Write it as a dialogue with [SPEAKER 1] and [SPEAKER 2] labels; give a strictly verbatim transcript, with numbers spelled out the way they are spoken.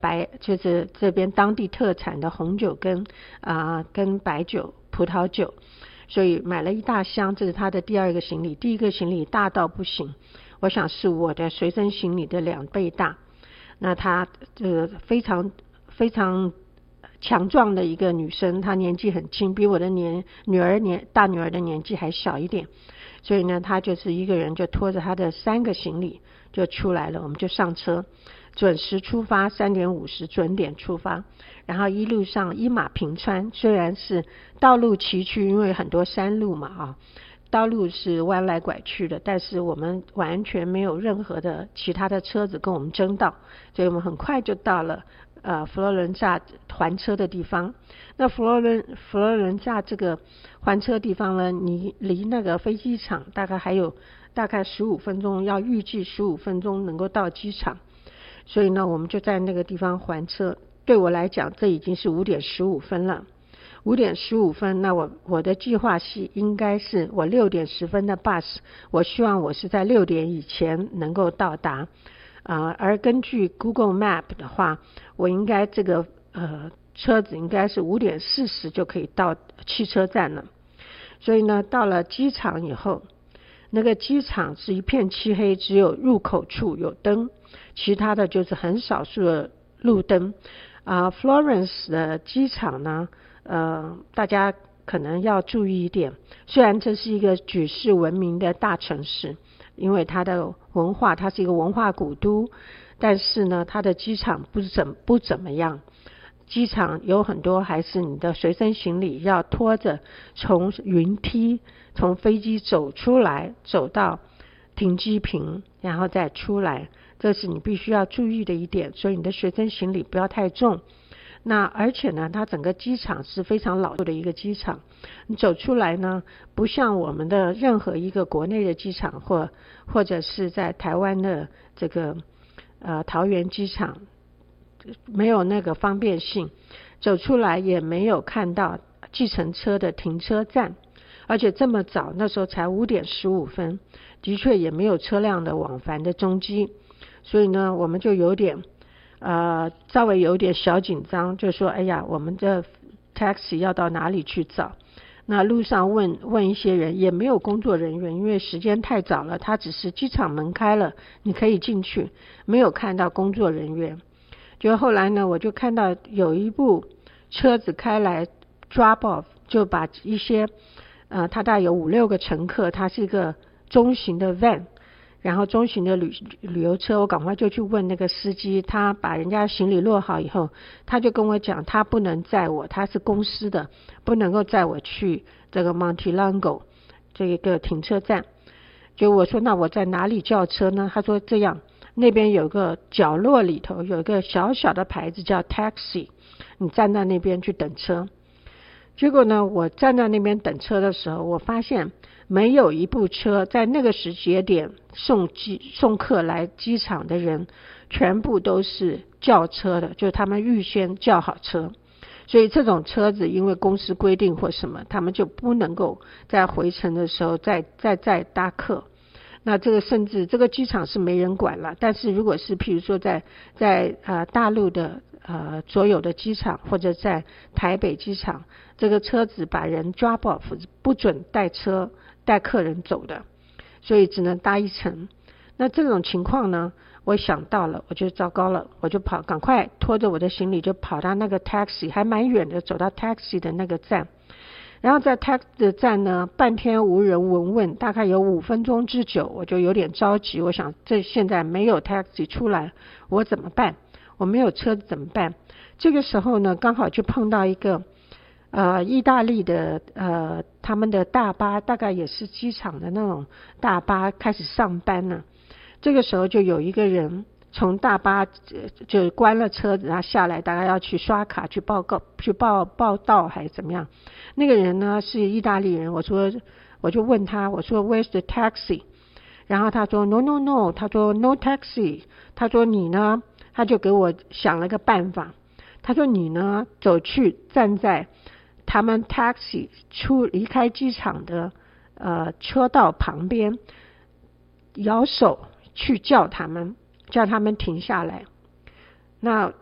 [SPEAKER 1] 白就是这边当地特产的红酒跟啊、呃、跟白酒葡萄酒，所以买了一大箱，这是他的第二个行李。第一个行李大到不行，我想是我的随身行李的两倍大。那她这个非常非常强壮的一个女生，她年纪很轻，比我的年女儿年大女儿的年纪还小一点，所以呢她就是一个人就拖着她的三个行李就出来了，我们就上车，准时出发，三点五十准点出发，然后一路上一马平川，虽然是道路崎岖，因为很多山路嘛啊，道路是弯来拐去的，但是我们完全没有任何的其他的车子跟我们争道，所以我们很快就到了呃佛罗伦萨还车的地方。那佛罗伦佛罗伦萨这个还车地方呢，你离那个飞机场大概还有大概十五分钟，要预计十五分钟能够到机场，所以呢我们就在那个地方还车。对我来讲这已经是五点十五分了，五点十五分，那我我的计划是应该是我六点十分的 bus， 我希望我是在六点以前能够到达，呃，而根据 Google Map 的话，我应该这个呃车子应该是五点四十就可以到汽车站了。所以呢，到了机场以后，那个机场是一片漆黑，只有入口处有灯，其他的就是很少数的路灯。啊、呃、，Florence 的机场呢，呃，大家可能要注意一点，虽然这是一个举世闻名的大城市，因为它的文化，它是一个文化古都，但是呢，它的机场不怎不怎么样。机场有很多还是你的随身行李要拖着从云梯从飞机走出来，走到停机坪，然后再出来，这是你必须要注意的一点，所以你的随身行李不要太重。那而且呢，它整个机场是非常老旧的一个机场，你走出来呢，不像我们的任何一个国内的机场，或或者是在台湾的这个呃桃园机场，没有那个方便性，走出来也没有看到计程车的停车站，而且这么早，那时候才五点十五分，的确也没有车辆的往返的踪迹，所以呢，我们就有点呃，稍微有点小紧张，就说哎呀，我们的 taxi 要到哪里去找？那路上问问一些人，也没有工作人员，因为时间太早了，他只是机场门开了，你可以进去，没有看到工作人员。就后来呢，我就看到有一部车子开来 drop off， 就把一些呃，他大概有五六个乘客，它是一个中型的 van， 然后中型的旅旅游车，我赶快就去问那个司机，他把人家行李落好以后，他就跟我讲，他不能载我，他是公司的，不能够载我去这个 Montelongo 这一个停车站。就我说那我在哪里叫车呢？他说这样，那边有个角落里头有一个小小的牌子叫 taxi， 你站在那边去等车。结果呢，我站在那边等车的时候，我发现没有一部车在那个时节点送机送客来机场的人，全部都是叫车的，就是他们预先叫好车，所以这种车子因为公司规定或什么，他们就不能够在回程的时候再再再搭客。那这个甚至这个机场是没人管了，但是如果是譬如说在在呃大陆的呃所有的机场，或者在台北机场，这个车子把人 drop off 不准带车带客人走的，所以只能搭一层。那这种情况呢，我想到了，我就糟糕了，我就跑赶快拖着我的行李就跑到那个 taxi， 还蛮远的，走到 taxi 的那个站。然后在 taxi 的站呢，半天无人闻问，大概有五分钟之久，我就有点着急，我想这现在没有 taxi 出来，我怎么办？我没有车子怎么办？这个时候呢，刚好就碰到一个呃意大利的呃他们的大巴，大概也是机场的那种大巴开始上班了。这个时候就有一个人从大巴就关了车子，然后下来，大概要去刷卡去报告去报报到还是怎么样。那个人呢是意大利人，我说我就问他，我说 Where's the taxi？ 然后他说 No no no， 他说 No taxi， 他说你呢，他就给我想了个办法，他说你呢走去站在他们 taxi 出离开机场的呃车道旁边，摇手去叫他们叫他们停下来。那